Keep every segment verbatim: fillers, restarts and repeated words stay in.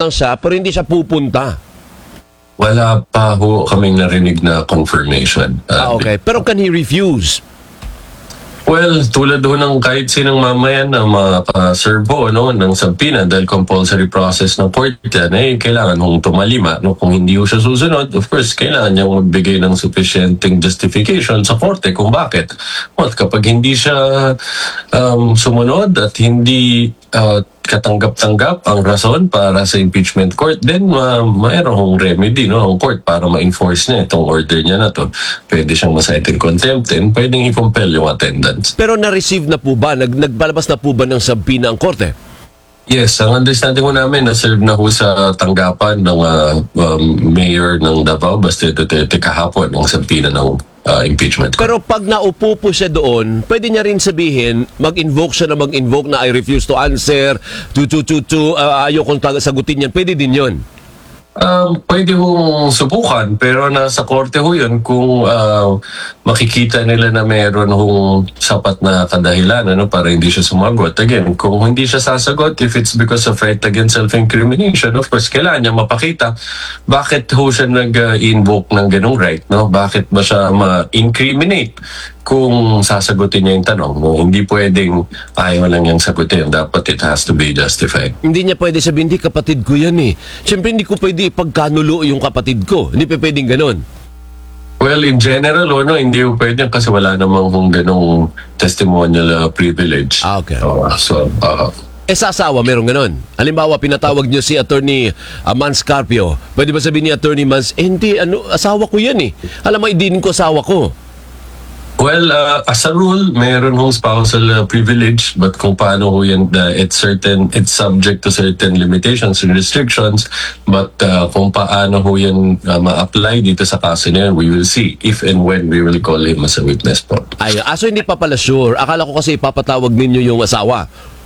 lang siya pero hindi siya pupunta. Wala pa ho kaming narinig na confirmation. Ah, okay. Pero can he refuse? Well, tulad ho ng kahit sinong mamayan na makaserve ho no, ng sabpina dahil compulsory process ng court yan, eh, kailangan hong tumalima. No? Kung hindi ho siya susunod, of course, kailangan niyang magbigay ng sufficienting justification sa korte kung bakit. Well, kapag hindi siya um, sumunod at hindi uh, katanggap-tanggap ang rason para sa impeachment court, then uh, mayroong remedy no, ang court para ma-enforce niya itong order niya na to. Pwede siyang ma-cite in contempt and pwedeng i-compel yung attendance. Pero na-receive na po ba? Nag nagbalabas na po ba ng sabpina ang korte? Yes, ang understanding ko namin, na-serve na ho sa tanggapan ng uh, um, mayor ng Davao, Baste Duterte kahapon ang sabpina ng Uh, impeachment. Pero pag naupo po siya doon, pwede niya rin sabihin, mag-invoke siya na mag-invoke na I refuse to answer, to, to, to, to uh, ayaw kong sagutin yan. Pwede din yun. Um, pwede hong subukan, pero nasa korte ho yun kung uh, makikita nila na meron hong sapat na kadahilan ano, para hindi siya sumagot. Again, kung hindi siya sasagot, if it's because of right against self-incrimination, of course, kailangan niya mapakita bakit ho siya nag-invoke ng ganong right. No? Bakit ba siya ma-incriminate kung sasagutin niya yung tanong. No? Hindi pwedeng ayaw lang niyang sagutin. Dapat it has to be justified. Hindi niya pwede sabihin, hindi kapatid ko yan eh. Siyempre hindi ko pwede ipagkanulo yung kapatid ko. Hindi pa pwedeng ganun. Well, in general, oh, no, hindi po pwede kasi wala namang kung ganong testimonial uh, privilege. Ah, okay. Uh, so, uh, eh sa asawa, meron ganun. Halimbawa, pinatawag niyo si Attorney uh, Mans Carpio. Pwede ba sabihin ni Attorney Mans, eh, hindi, ano, asawa ko yan eh. Alam mo, idinin ko asawa ko. Well, uh, as a rule, mayroon hong spousal uh, privilege, but kung paano ho yan, uh, it's certain, it's subject to certain limitations and restrictions, but uh, kung paano ho yan uh, ma-apply dito sa kaso na yan, we will see if and when we will call him as a witness po. Ay, aso hindi pa pala sure. Akala ko kasi ipapatawag ninyo yung asawa.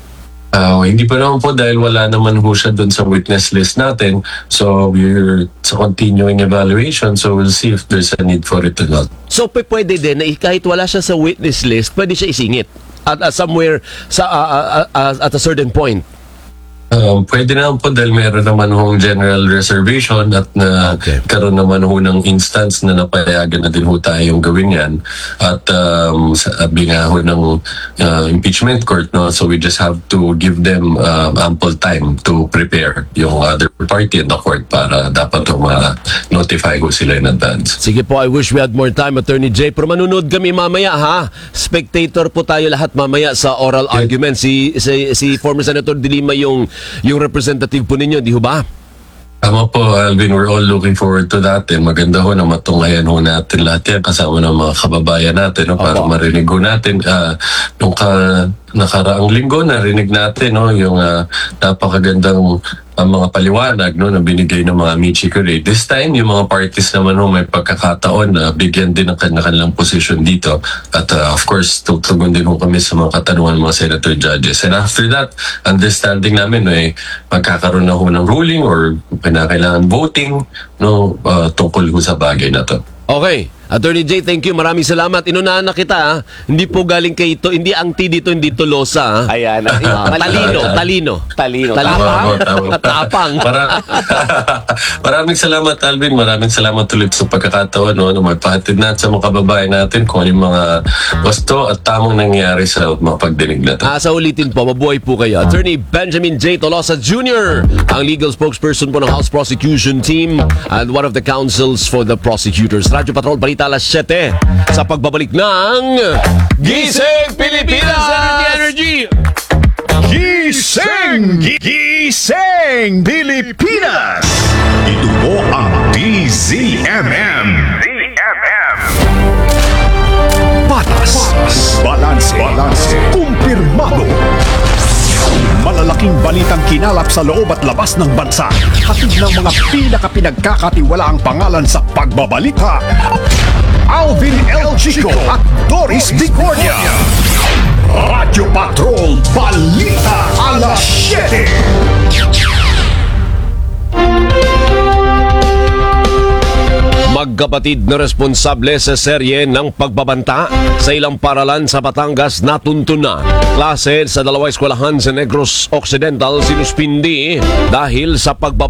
Uh, hindi pa naman po dahil wala naman ho siya dun sa witness list natin. So, we're sa continuing evaluation. So, we'll see if there's a need for it or not. So, pwede din na kahit wala siya sa witness list, pwede siya isingit at uh, somewhere sa uh, uh, uh, at a certain point. Um, pwede naman po dahil meron naman hong general reservation at na okay. karoon naman ho ng instance na napayagan na din ho tayong gawin yan. At um, sabi nga ho ng uh, impeachment court, no? So we just have to give them uh, ample time to prepare yung other party in the court para dapat ho ma-notify ho sila in advance. Sige po, I wish we had more time, Attorney Jay. Pero manunod kami mamaya, ha? Spectator po tayo lahat mamaya sa oral yeah. argument. Si, si, si former Senator De Lima yung yung representative po ninyo, di ho ba? Tama po, Alvin. We're all looking forward to that. And maganda ho na matunghayan ho natin lahat yan kasama ng mga kababayan natin no, para marinig ho natin. Uh, nung ka, nakaraang linggo, narinig natin no, yung uh, napakagandang uh, mga paliwanag no, na binigay ng mga Michi Curie. This time, yung mga parties naman ho, may pagkakataon na bigyan din ng kanilang position dito. At uh, of course, tutugon din ho kami sa mga katanungan ng mga senator judges. And after that, understanding namin, no, eh, magkakaroon na ho ng ruling or pinakailangan voting no, uh, tungkol ho sa bagay na to. Okay. Attorney Jay, thank you. Maraming salamat. Inunahan na kita, ha? Hindi po galing kay ito. Hindi ang T dito, hindi Tolosa, ha? Ayan. Ah, talino, talino. Talino. Tapang. Tama, tama. Tapang. Mara- Maraming salamat, Alvin. Maraming salamat ulit sa pagkakataon no, na magpahatid natin sa mga kababayan natin kung ano yung mga gusto at tamang nangyayari sa mga pagdinig natin. Ah, sa ulitin po, mabuhay po kayo. Attorney Benjamin J. Tolosa Junior, ang legal spokesperson po ng House Prosecution Team and one of the counsels for the prosecutors. Radyo Patrol, Balita alas siyete sa pagbabalik ng Gising Pilipinas Energy! Gising! Gising Pilipinas! Ito po ang D Z M M. D Z M M. Patas, balanse, balanse, kumpirmado. Malalaking balitang kinalap sa loob at labas ng bansa. Hatid ng mga pinakapinagkakatiwalaang pangalan sa pagbabalita. Alvin L. Chico at Doris Bicornia. Radyo Patrol Balita alas siyete. Magkapatid na responsable sa serye ng pagbabanta sa ilang paralan sa Batangas natuntun na. Klase sa dalawang eskwelahan sa Negros Occidental sinuspindi dahil sa pagbabanta